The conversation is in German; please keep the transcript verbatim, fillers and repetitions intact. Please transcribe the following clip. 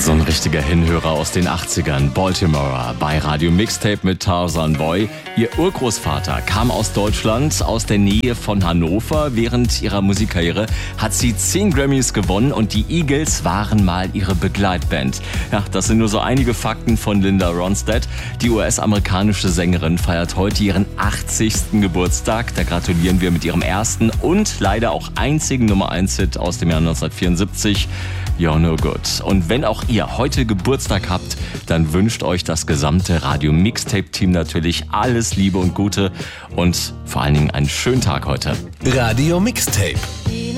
So ein richtiger Hinhörer aus den achtzigern. Baltimore bei Radio Mixtape mit Tarzan Boy. Ihr Urgroßvater kam aus Deutschland, aus der Nähe von Hannover. Während ihrer Musikkarriere hat sie zehn Grammys gewonnen und die Eagles waren mal ihre Begleitband. Ja, das sind nur so einige Fakten von Linda Ronstadt. Die U S-amerikanische Sängerin feiert heute ihren achtzigsten Geburtstag. Da gratulieren wir mit ihrem ersten und leider auch einzigen Nummer eins Hit aus dem Jahr neunzehnhundertvierundsiebzig. You're no good. Und wenn auch ihr heute Geburtstag habt, dann wünscht euch das gesamte Radio Mixtape Team natürlich alles Liebe und Gute und vor allen Dingen einen schönen Tag heute. Radio Mixtape.